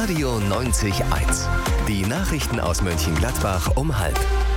Radio 90.1. Die Nachrichten aus Mönchengladbach um 12:30.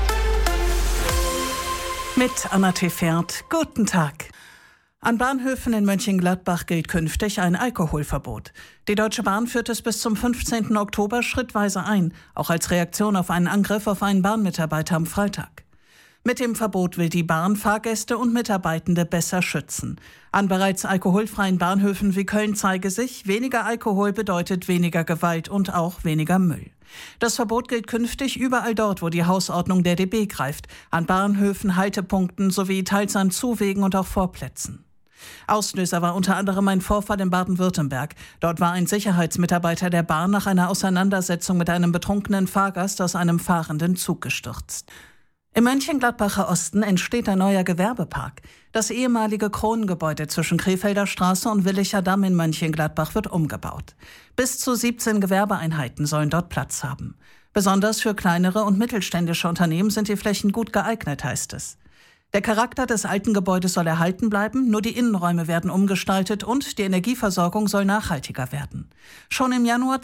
Mit Anna Tefert. Guten Tag. An Bahnhöfen in Mönchengladbach gilt künftig ein Alkoholverbot. Die Deutsche Bahn führt es bis zum 15. Oktober schrittweise ein, auch als Reaktion auf einen Angriff auf einen Bahnmitarbeiter am Freitag. Mit dem Verbot will die Bahn Fahrgäste und Mitarbeitende besser schützen. An bereits alkoholfreien Bahnhöfen wie Köln zeige sich, weniger Alkohol bedeutet weniger Gewalt und auch weniger Müll. Das Verbot gilt künftig überall dort, wo die Hausordnung der DB greift, an Bahnhöfen, Haltepunkten sowie teils an Zuwegen und auch Vorplätzen. Auslöser war unter anderem ein Vorfall in Baden-Württemberg. Dort war ein Sicherheitsmitarbeiter der Bahn nach einer Auseinandersetzung mit einem betrunkenen Fahrgast aus einem fahrenden Zug gestürzt. Im Mönchengladbacher Osten entsteht ein neuer Gewerbepark. Das ehemalige Kronengebäude zwischen Krefelder Straße und Willicher Damm in Mönchengladbach wird umgebaut. Bis zu 17 Gewerbeeinheiten sollen dort Platz haben. Besonders für kleinere und mittelständische Unternehmen sind die Flächen gut geeignet, heißt es. Der Charakter des alten Gebäudes soll erhalten bleiben, nur die Innenräume werden umgestaltet und die Energieversorgung soll nachhaltiger werden. Schon im Januar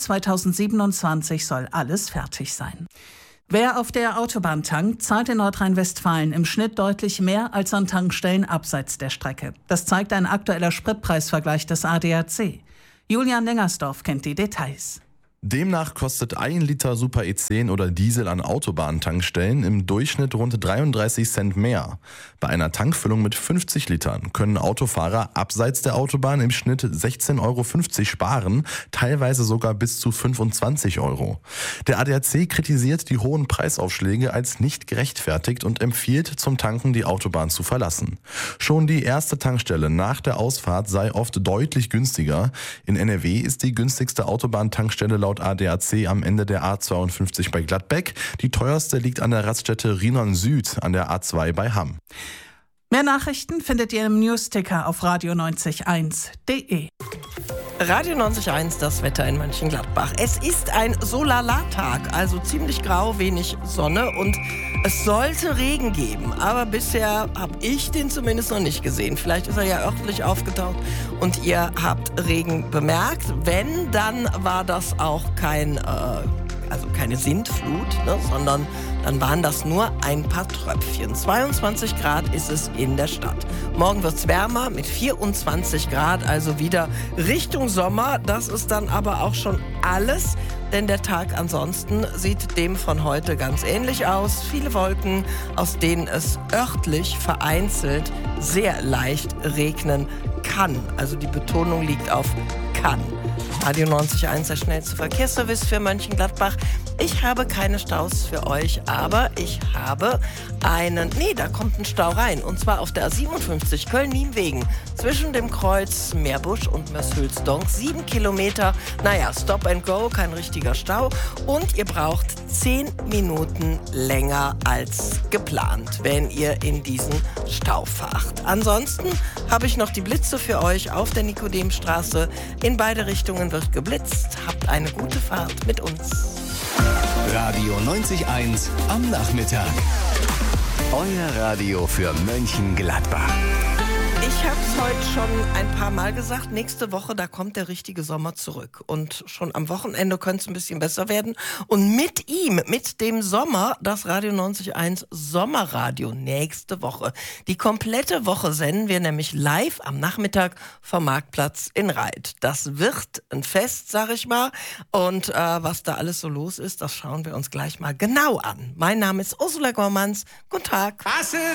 2027 soll alles fertig sein. Wer auf der Autobahn tankt, zahlt in Nordrhein-Westfalen im Schnitt deutlich mehr als an Tankstellen abseits der Strecke. Das zeigt ein aktueller Spritpreisvergleich des ADAC. Julian Lengersdorf kennt die Details. Demnach kostet 1 Liter Super E10 oder Diesel an Autobahntankstellen im Durchschnitt rund 33 Cent mehr. Bei einer Tankfüllung mit 50 Litern können Autofahrer abseits der Autobahn im Schnitt 16,50 Euro sparen, teilweise sogar bis zu 25 Euro. Der ADAC kritisiert die hohen Preisaufschläge als nicht gerechtfertigt und empfiehlt, zum Tanken die Autobahn zu verlassen. Schon die erste Tankstelle nach der Ausfahrt sei oft deutlich günstiger. In NRW ist die günstigste Autobahntankstelle laut ADAC am Ende der A52 bei Gladbeck. Die teuerste liegt an der Raststätte Rienon Süd an der A2 bei Hamm. Mehr Nachrichten findet ihr im Newsticker auf radio901.de. Radio 90.1, das Wetter in Mönchengladbach. Es ist ein Solala-Tag, also ziemlich grau, wenig Sonne und es sollte Regen geben. Aber bisher habe ich den zumindest noch nicht gesehen. Vielleicht ist er ja örtlich aufgetaucht und ihr habt Regen bemerkt. Wenn, dann war das auch keine Sintflut, sondern dann waren das nur ein paar Tröpfchen. 22 Grad ist es in der Stadt. Morgen wird es wärmer mit 24 Grad, also wieder Richtung Sommer. Das ist dann aber auch schon alles, denn der Tag ansonsten sieht dem von heute ganz ähnlich aus. Viele Wolken, aus denen es örtlich vereinzelt sehr leicht regnen kann. Also die Betonung liegt auf kann. Radio 90.1, der schnellste Verkehrsservice für Mönchengladbach. Ich habe keine Staus für euch, aber ich habe da kommt ein Stau rein. Und zwar auf der A57 Köln-Nienwegen zwischen dem Kreuz Meerbusch und Möshülsdonk. 7 Kilometer, Stop and Go, kein richtiger Stau. Und ihr braucht 10 Minuten länger als geplant, wenn ihr in diesen Stau fahrt. Ansonsten habe ich noch die Blitze für euch auf der Nikodemstraße. In beide Richtungen wird geblitzt. Habt eine gute Fahrt mit uns. Radio 90.1 am Nachmittag. Euer Radio für Mönchengladbach. Ich habe es heute schon ein paar Mal gesagt, nächste Woche, da kommt der richtige Sommer zurück. Und schon am Wochenende könnte es ein bisschen besser werden. Und mit ihm, mit dem Sommer, das Radio 90.1 Sommerradio nächste Woche. Die komplette Woche senden wir nämlich live am Nachmittag vom Marktplatz in Reit. Das wird ein Fest, sag ich mal. Und was da alles so los ist, das schauen wir uns gleich mal genau an. Mein Name ist Ursula Gormanz. Guten Tag.